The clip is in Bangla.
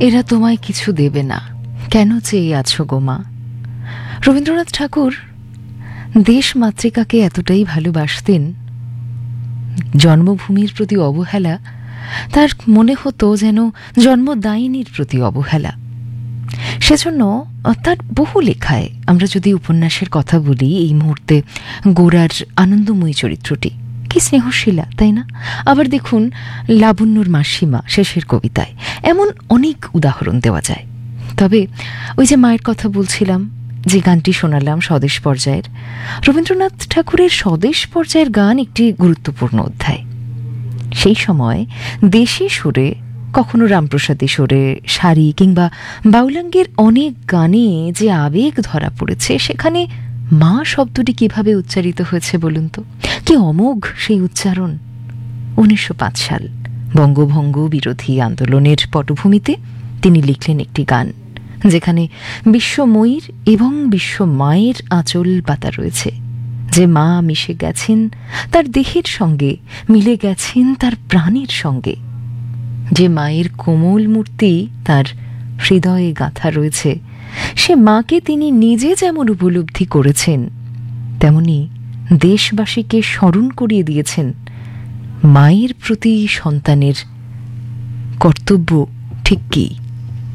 এরা তোমায় কিছু দেবে না, কেন চেয়ে আছো গো মা? রবীন্দ্রনাথ ঠাকুর দেশ মাতৃকাকে এতটাই ভালোবাসতেন, জন্মভূমির প্রতি অবহেলা তার মনে হতো যেন জন্মদায়িনীর প্রতি অবহেলা। সেজন্য তার বহু লেখায়, আমরা যদি উপন্যাসের কথা বলি এই মুহূর্তে, গোরার আনন্দময়ী চরিত্রটি কি স্নেহশীলা, তাই না? আবার দেখুন লাবণ্যর মাসিমা শেষের কবিতায়, এমন অনেক উদাহরণ দেওয়া যায়। তবে ওই যে মায়ের কথা বলছিলাম, যে গানটি শোনালাম স্বদেশ পর্যায়ের, রবীন্দ্রনাথ ঠাকুরের স্বদেশ পর্যায়ের গান একটি গুরুত্বপূর্ণ অধ্যায়। সেই সময় দেশি সুরে, কখনো রামপ্রসাদী সুরে, সারি কিংবা বাউলাঙ্গের অনেক গানে যে আবেগ ধরা পড়েছে, সেখানে মা শব্দটি কিভাবে উচ্চারিত হয়েছে বলুন তো? কি অমোঘ সেই উচ্চারণ! 1905 সাল বঙ্গভঙ্গ বিরোধী আন্দোলনের পটভূমিতে তিনি লিখলেন একটি গান, যেখানে বিশ্বময়ীর এবং বিশ্ব মায়ের আঁচল পাতা রয়েছে। যে মা মিশে গেছেন তার দেহের সঙ্গে, মিলে গেছেন তার প্রাণের সঙ্গে। যে মায়ের কোমল মূর্তি তার হৃদয়ে গাঁথা রয়েছে, সে মাকে তিনি নিজে যেমন উপলব্ধি করেছেন, তেমনি দেশবাসীকে স্মরণ করিয়ে দিয়েছেন মায়ের প্রতি সন্তানের কর্তব্য ঠিক কী।